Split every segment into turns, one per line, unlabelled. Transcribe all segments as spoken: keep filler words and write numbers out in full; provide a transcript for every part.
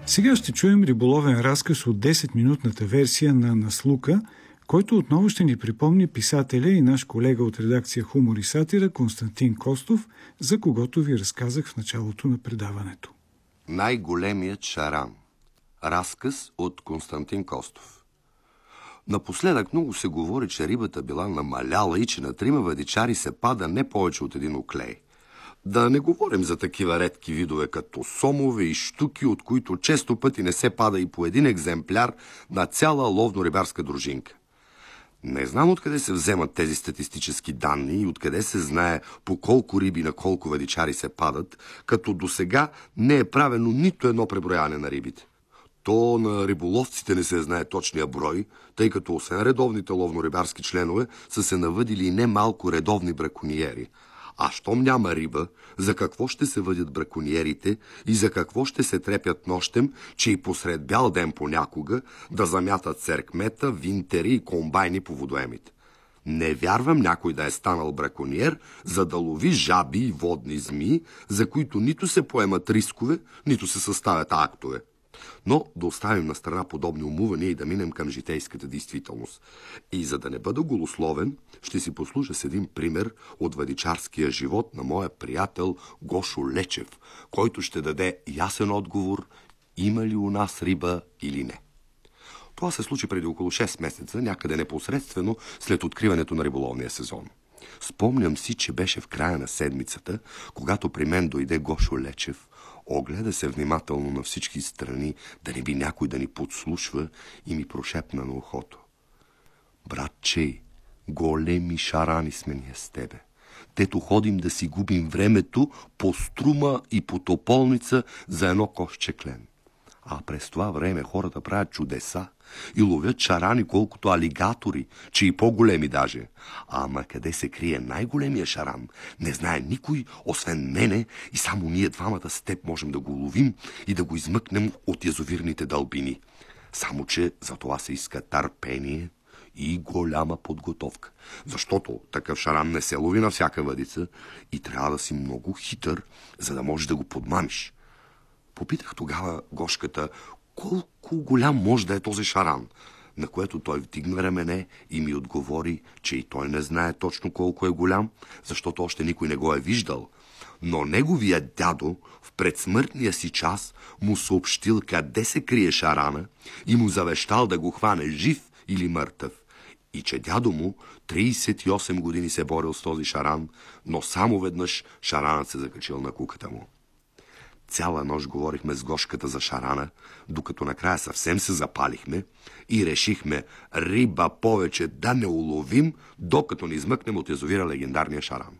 Сега ще чуем риболовен разказ от десетминутната версия на Наслука, който отново ще ни припомни писателя и наш колега от редакция Хумор и сатира Константин Костов, за когото ви разказах в началото на предаването.
Най-големият шаран. Разказ от Константин Костов. Напоследък много се говори, че рибата била намаляла и че на трима въдичари се пада не повече от един оклей. Да не говорим за такива редки видове като сомове и щуки, от които често пъти не се пада и по един екземпляр на цяла ловно-рибарска дружинка. Не знам откъде се вземат тези статистически данни и откъде се знае по колко риби на колко въдичари се падат, като досега не е правено нито едно преброяване на рибите. То на риболовците не се знае точния брой, тъй като освен редовните ловно-рибарски членове са се навъдили и немалко редовни бракониери. А щом няма риба, за какво ще се въдят бракониерите и за какво ще се трепят нощем, че и посред бял ден понякога да замятат серкмета, винтери и комбайни по водоемите? Не вярвам някой да е станал бракониер, за да лови жаби и водни змии, за които нито се поемат рискове, нито се съставят актове. Но да оставим на страна подобни умувания и да минем към житейската действителност. И за да не бъда голословен, ще си послужа с един пример от въдичарския живот на моя приятел Гошо Лечев, който ще даде ясен отговор има ли у нас риба или не. Това се случи преди около шест месеца, някъде непосредствено след откриването на риболовния сезон. Спомням си, че беше в края на седмицата, когато при мен дойде Гошо Лечев, огледа се внимателно на всички страни, да не би някой да ни подслушва, и ми прошепна на ухото: братче, големи шарани сме ние с тебе. Дето ходим да си губим времето по струма и по тополница за едно кошче клен. А през това време хората правят чудеса и ловят шарани колкото алигатори, че и по-големи даже. Ама къде се крие най-големия шаран, не знае никой, освен мене, и само ние двамата с теб можем да го ловим и да го измъкнем от язовирните дълбини. Само че за това се иска търпение и голяма подготовка. Защото такъв шаран не се лови на всяка въдица и трябва да си много хитър, за да можеш да го подмамиш. Попитах тогава Гошката колко голям може да е този шаран, на което той вдигна рамене и ми отговори, че и той не знае точно колко е голям, защото още никой не го е виждал. Но неговия дядо в предсмъртния си час му съобщил къде се крие шарана и му завещал да го хване жив или мъртъв. И че дядо му трийсет и осем години се борил с този шаран, но само веднъж шаранът се закачил на куката му. Цяла нощ говорихме с Гошката за шарана, докато накрая съвсем се запалихме и решихме риба повече да не уловим, докато не измъкнем от язовира легендарния шаран.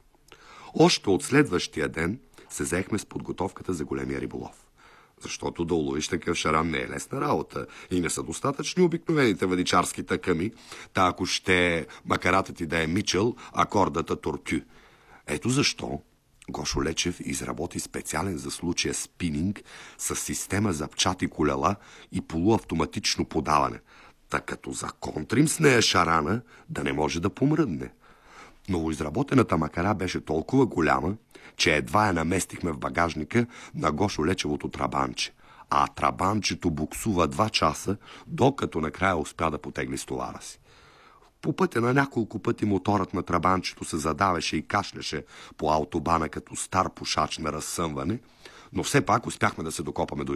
Още от следващия ден се заехме с подготовката за големия риболов. Защото да уловиш такъв шаран не е лесна работа и не са достатъчни обикновените въдичарски тъкъми, та ако ще макаратът ти да е мичел, а кордата тортю. Ето защо Гошо Лечев изработи специален за случая спининг с система за пчати колела и полуавтоматично подаване, та като законтрим с нея шарана, да не може да помръдне. Новоизработената макара беше толкова голяма, че едва я наместихме в багажника на Гошо Лечевото трабанче, а трабанчето буксува два часа, докато накрая успя да потегли с товара си. По пътя на няколко пъти моторът на трабанчето се задавеше и кашляше по автобана като стар пушач на разсъмване, но все пак успяхме да се докопаме до